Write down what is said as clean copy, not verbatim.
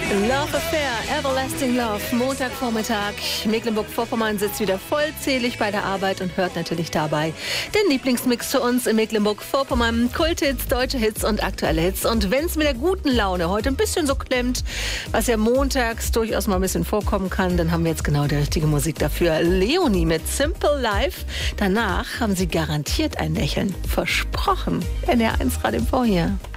Love Affair, Everlasting Love, Montagvormittag. Mecklenburg-Vorpommern sitzt wieder vollzählig bei der Arbeit und hört natürlich dabei den Lieblingsmix für uns in Mecklenburg-Vorpommern. Kulthits, deutsche Hits und aktuelle Hits. Und wenn es mit der guten Laune heute ein bisschen so klemmt, was ja montags durchaus mal ein bisschen vorkommen kann, dann haben wir jetzt genau die richtige Musik dafür. Leonie mit Simple Life. Danach haben sie garantiert ein Lächeln. Versprochen. NR1 Radio im Vorher.